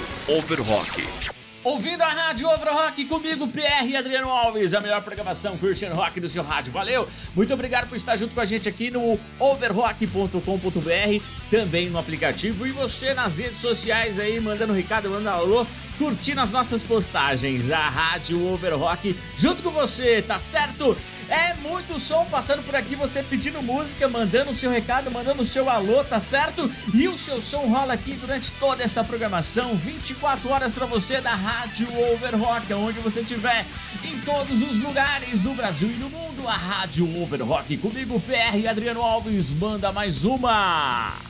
Overrock. Ouvindo a Rádio Overrock comigo, PR e Adriano Alves, a melhor programação curtindo rock do seu rádio. Valeu! Muito obrigado por estar junto com a gente aqui no overrock.com.br, também no aplicativo, e você nas redes sociais aí, mandando recado, mandando alô, curtindo as nossas postagens. A Rádio Overrock junto com você, tá certo? É muito som passando por aqui, você pedindo música, mandando o seu recado, mandando o seu alô, tá certo? E o seu som rola aqui durante toda essa programação, 24 horas pra você da Rádio Overrock, aonde você estiver, em todos os lugares do Brasil e do mundo. A Rádio Overrock comigo, PR e Adriano Alves, manda mais uma!